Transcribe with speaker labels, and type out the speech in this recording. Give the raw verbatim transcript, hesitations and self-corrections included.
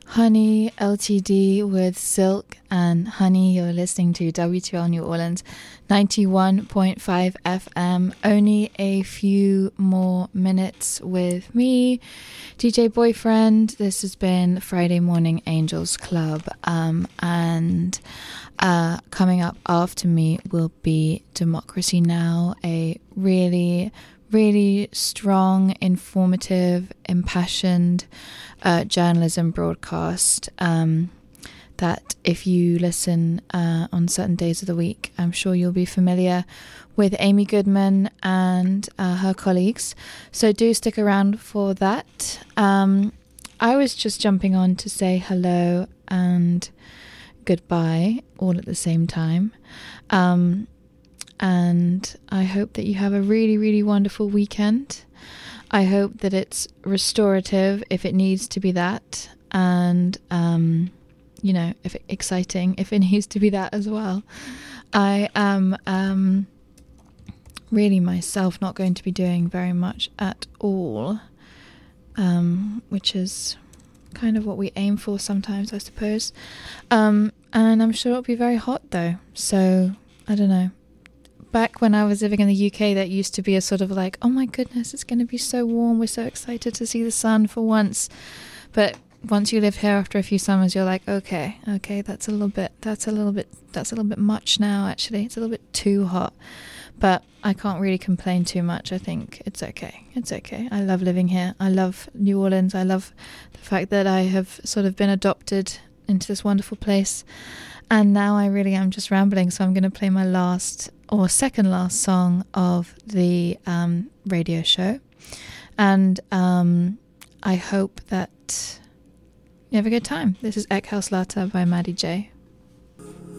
Speaker 1: Honey L T D with Silk and Honey. You're listening to W two L New Orleans ninety-one point five F M. Only a few more minutes with me, D J Boyfriend. This has been Friday Morning Angels Club, um, and uh, coming up after me will be Democracy Now!, a really really strong, informative, impassioned uh, journalism broadcast um, that if you listen uh, on certain days of the week, I'm sure you'll be familiar with Amy Goodman and uh, her colleagues. So do stick around for that. Um, I was just jumping on to say hello and goodbye all at the same time. Um, And I hope that you have a really, really wonderful weekend. I hope that it's restorative if it needs to be that. And, um, you know, if it, exciting if it needs to be that as well. I am um, really myself not going to be doing very much at all. Um, which is kind of what we aim for sometimes, I suppose. Um, and I'm sure it'll be very hot though. So, I don't know. Back when I was living in the U K, that used to be a sort of like, oh my goodness, it's going to be so warm. We're so excited to see the sun for once. But once you live here after a few summers, you're like, okay, okay, that's a little bit, that's a little bit, that's a little bit much now, actually. It's a little bit too hot. But I can't really complain too much. I think it's okay. It's okay. I love living here. I love New Orleans. I love the fact that I have sort of been adopted into this wonderful place. And now I really am just rambling, so I'm going to play my last or second last song of the um, radio show. And um, I hope that you have a good time. This is Ek House Lata by Maddie J.